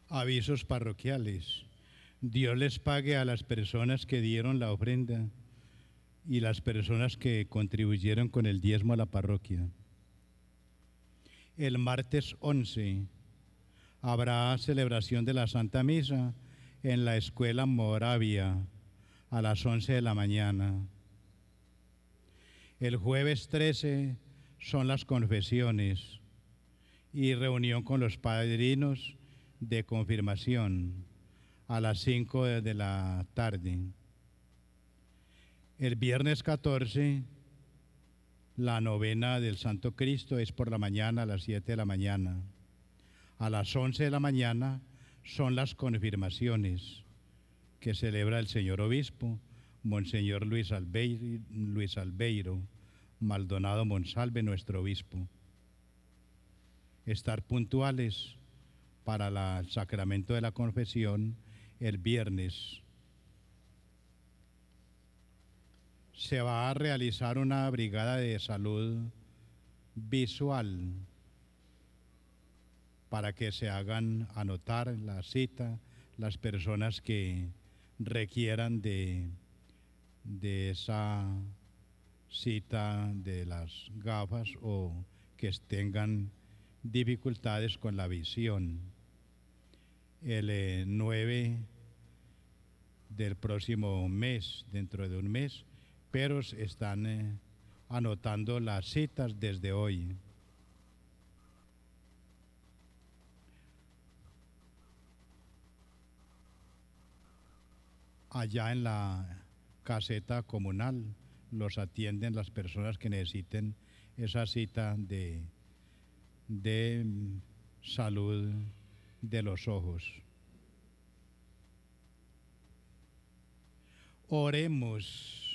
Avisos parroquiales. Dios les pague a las personas que dieron la ofrenda y las personas que contribuyeron con el diezmo a la parroquia. El martes 11 habrá celebración de la Santa Misa en la Escuela Moravia a las 11 de la mañana. El jueves 13 son las confesiones y reunión con los padrinos de confirmación a las 5 de la tarde. El viernes 14, la novena del Santo Cristo es por la mañana a las 7 de la mañana. A las 11 de la mañana son las confirmaciones que celebra el señor obispo, Monseñor Luis Albeiro Maldonado Monsalve, nuestro obispo. Estar puntuales para el sacramento de la confesión el viernes. Se va a realizar una brigada de salud visual para que se hagan anotar la cita las personas que requieran de esa cita de las gafas o que tengan dificultades con la visión. El 9 del próximo mes, dentro de un mes, pero están anotando las citas desde hoy. Allá en la caseta comunal los atienden las personas que necesiten esa cita de salud de los ojos. Oremos.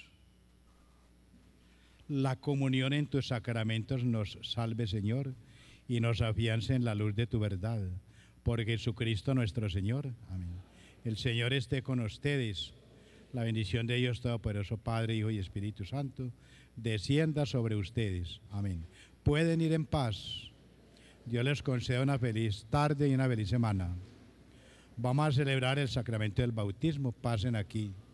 La comunión en tus sacramentos nos salve, Señor, y nos afiance en la luz de tu verdad. Por Jesucristo nuestro Señor. Amén. El Señor esté con ustedes. La bendición de Dios Todopoderoso, Padre, Hijo y Espíritu Santo, descienda sobre ustedes. Amén. Pueden ir en paz. Dios les conceda una feliz tarde y una feliz semana. Vamos a celebrar el sacramento del bautismo. Pasen aquí.